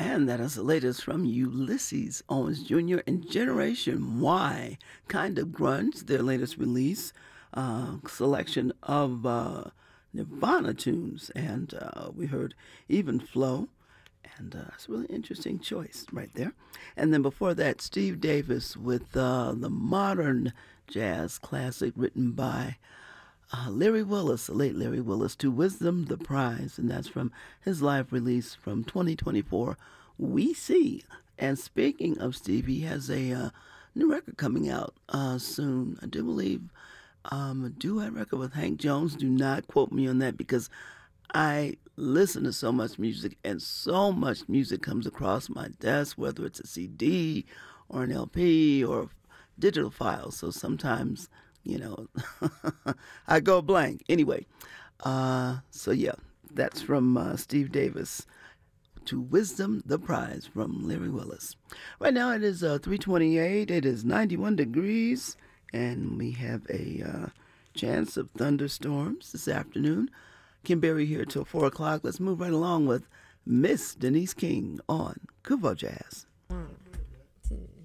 And that is the latest from Ulysses Owens Jr. and Generation Y, Kind of Grunge, their latest release, selection of Nirvana tunes. And we heard Even Flow, and it's a really interesting choice right there. And then before that, Steve Davis with the modern jazz classic written by Larry Willis, the late Larry Willis, To Wisdom the Prize, and that's from his live release from 2024, We See. And speaking of Steve, he has a new record coming out soon. I do believe a duet record with Hank Jones. Do not quote me on that because I listen to so much music and so much music comes across my desk, whether it's a CD or an LP or digital file. So sometimes, you know, I go blank. Anyway, so yeah, that's from Steve Davis. To Wisdom the Prize from Larry Willis. Right now it is 3:28. It is 91 degrees, and we have a chance of thunderstorms this afternoon. Kim Berry here till 4 o'clock. Let's move right along with Miss Denise King on Kuvo Jazz. One, two.